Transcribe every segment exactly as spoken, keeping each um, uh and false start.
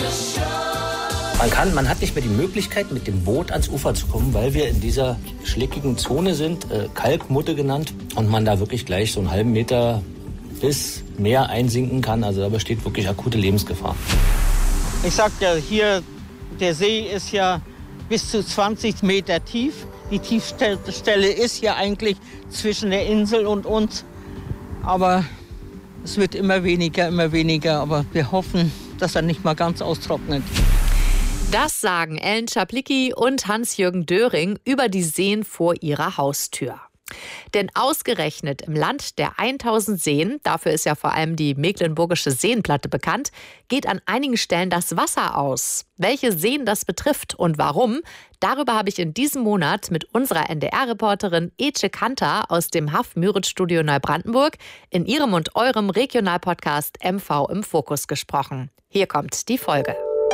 Man kann, man hat nicht mehr die Möglichkeit, mit dem Boot ans Ufer zu kommen, weil wir in dieser schlickigen Zone sind, äh, Kalkmutte genannt, und man da wirklich gleich so einen halben Meter bis mehr einsinken kann. Also da besteht wirklich akute Lebensgefahr. Ich sag ja, hier, der See ist ja bis zu zwanzig Meter tief. Die tiefste Stelle ist hier eigentlich zwischen der Insel und uns. Aber es wird immer weniger, immer weniger. Aber wir hoffen, dass er nicht mal ganz austrocknet. Das sagen Ellen Czaplicki und Hans-Jürgen Döring über die Seen vor ihrer Haustür. Denn ausgerechnet im Land der tausend Seen, dafür ist ja vor allem die Mecklenburgische Seenplatte bekannt, geht an einigen Stellen das Wasser aus. Welche Seen das betrifft und warum, darüber habe ich in diesem Monat mit unserer N D R-Reporterin Ece Kanter aus dem H A F-Müritz-Studio Neubrandenburg in ihrem und eurem Regionalpodcast M V im Fokus gesprochen. Hier kommt die Folge.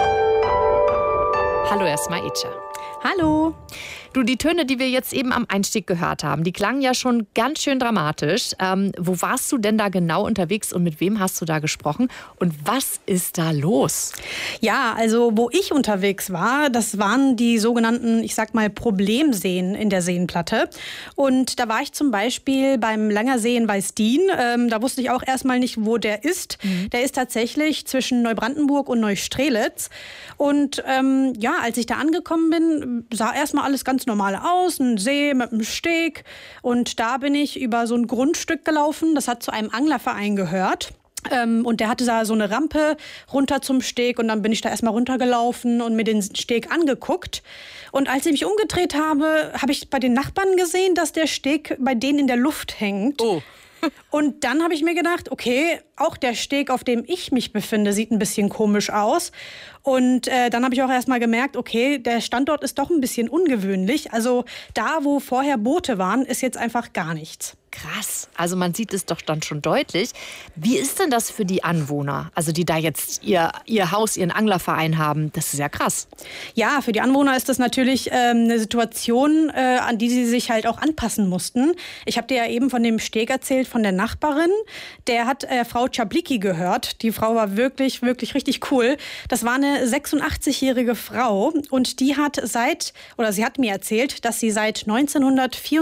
Hallo erstmal Ece. Hallo. Du, die Töne, die wir jetzt eben am Einstieg gehört haben, die klangen ja schon ganz schön dramatisch. Ähm, wo warst du denn da genau unterwegs und mit wem hast du da gesprochen? Und was ist da los? Ja, also wo ich unterwegs war, das waren die sogenannten, ich sag mal, Problemseen in der Seenplatte. Und da war ich zum Beispiel beim Langersee in Weißdien. Ähm, da wusste ich auch erstmal nicht, wo der ist. Mhm. Der ist tatsächlich zwischen Neubrandenburg und Neustrelitz. Und ähm, ja, als ich da angekommen bin, sah erstmal alles ganz normal aus. Ein See mit einem Steg. Und da bin ich über so ein Grundstück gelaufen. Das hat zu einem Anglerverein gehört. Ähm, und der hatte da so eine Rampe runter zum Steg. Und dann bin ich da erstmal runtergelaufen und mir den Steg angeguckt. Und als ich mich umgedreht habe, habe ich bei den Nachbarn gesehen, dass der Steg bei denen in der Luft hängt. Oh. Und dann habe ich mir gedacht, okay, auch der Steg, auf dem ich mich befinde, sieht ein bisschen komisch aus. Und äh, dann habe ich auch erst mal gemerkt, okay, der Standort ist doch ein bisschen ungewöhnlich. Also da, wo vorher Boote waren, ist jetzt einfach gar nichts. Krass, also man sieht es doch dann schon deutlich. Wie ist denn das für die Anwohner, also die da jetzt ihr, ihr Haus, ihren Anglerverein haben? Das ist ja krass. Ja, für die Anwohner ist das natürlich ähm, eine Situation, äh, an die sie sich halt auch anpassen mussten. Ich habe dir ja eben von dem Steg erzählt, von der Nachbarin. Der hat äh, Frau Czaplicki gehört. Die Frau war wirklich, wirklich richtig cool. Das war eine sechsundachtzigjährige Frau und die hat seit, oder sie hat mir erzählt, dass sie seit neunzehnhundertvierundsiebzig